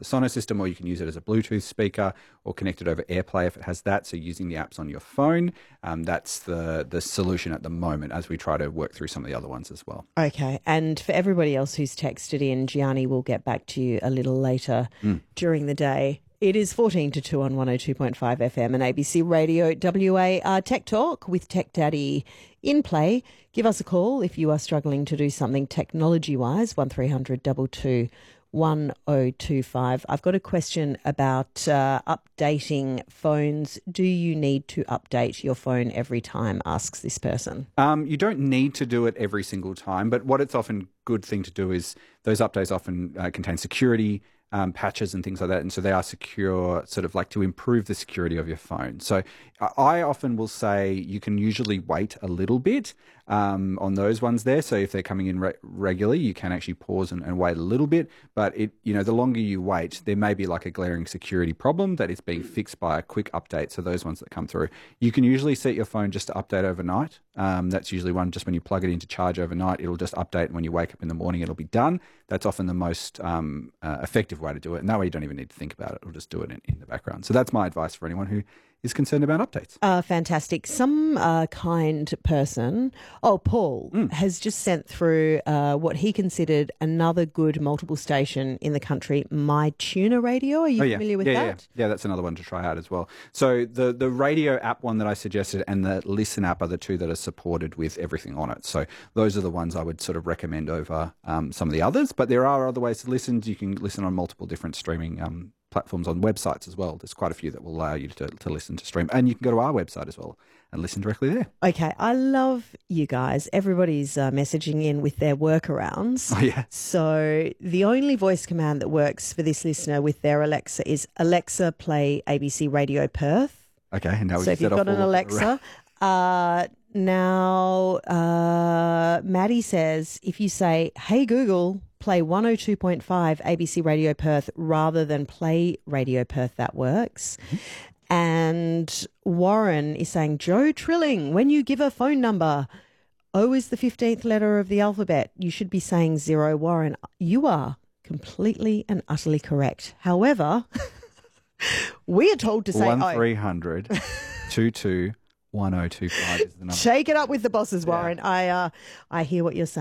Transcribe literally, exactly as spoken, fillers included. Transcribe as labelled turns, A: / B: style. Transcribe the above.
A: the Sonos system, or you can use it as a Bluetooth speaker or connect it over AirPlay if it has that. So using the apps on your phone, um, that's the, the solution at the moment as we try to work through some of the other ones as well.
B: Okay. And for everybody else who's texted in, Gianni will get back to you a little later mm. during the day. It is fourteen to two on one oh two point five F M and A B C Radio W A. Uh, Tech Talk with Tech Daddy in play. Give us a call if you are struggling to do something technology-wise, one three hundred two two one oh two five. I've got a question about uh, updating phones. Do you need to update your phone every time, asks this person.
A: Um, you don't need to do it every single time, but what it's often good thing to do is those updates often uh, contain security Um, patches and things like that. And so they are secure, sort of like to improve the security of your phone. So I often will say you can usually wait a little bit um, on those ones there. So if they're coming in re- regularly, you can actually pause and, and wait a little bit. But it, you know, the longer you wait, there may be like a glaring security problem that is being fixed by a quick update. So those ones that come through, you can usually set your phone just to update overnight. Um, that's usually one just when you plug it into charge overnight, it'll just update. And when you wake up in the morning, it'll be done. That's often the most um, uh, effective way to do it. And that way you don't even need to think about it. It'll just do it in, in the background. So that's my advice for anyone who is concerned about updates.
B: Uh, fantastic. Some uh, kind person, oh, Paul, mm. has just sent through uh, what he considered another good multiple station in the country, My Tuner Radio. Are you
A: oh, yeah.
B: familiar with
A: yeah,
B: that?
A: Yeah. yeah, that's another one to try out as well. So the, the radio app one that I suggested and the Listen app are the two that are supported with everything on it. So those are the ones I would sort of recommend over um, some of the others. But there are other ways to listen. You can listen on multiple different streaming um platforms on websites as well. There's quite a few that will allow you to, to listen to stream. And you can go to our website as well and listen directly there.
B: Okay. I love you guys. Everybody's uh, messaging in with their workarounds.
A: Oh, yeah.
B: So the only voice command that works for this listener with their Alexa is Alexa, play A B C Radio Perth.
A: Okay. And now we
B: so if you've got an Alexa, uh, now uh, Maddie says, if you say, hey, Google, play one oh two point five A B C Radio Perth rather than play Radio Perth, that works. Mm-hmm. And Warren is saying, Joe Trilling, when you give a phone number, O is the fifteenth letter of the alphabet. You should be saying zero, Warren. You are completely and utterly correct. However, we are told to say
A: one three hundred two two one oh two five is the number.
B: Shake it up with the bosses, Warren. Yeah. I, uh, I hear what you're saying.